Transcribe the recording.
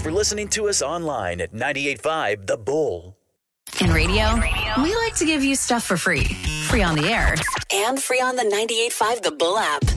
for listening to us online at 98.5 The Bull. In radio, we like to give you stuff for free. Free on the air. And free on the 98.5 The Bull app.